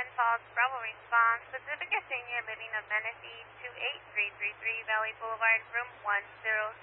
Fox, Bravo response, Pacific Senior Living of Menifee, 28333 Valley Boulevard, room 106.